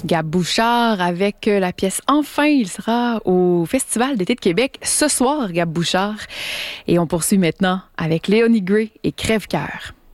Gab Bouchard avec la pièce Enfin. Il sera au Festival d'été de Québec ce soir, Gab Bouchard. Et on poursuit maintenant avec Léonie Gray et Crève-cœur.